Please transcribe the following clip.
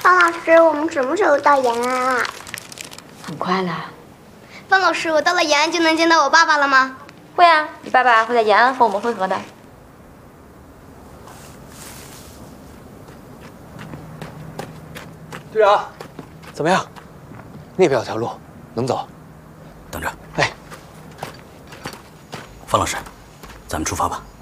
方老师，我们什么时候到延安啊？ 很快了。 方老师，我到了延安就能见到我爸爸了吗？ 会啊，你爸爸会在延安和我们会合的。 队长，怎么样？那边有条路，能走。 等着。 哎， 方老师，咱们出发吧。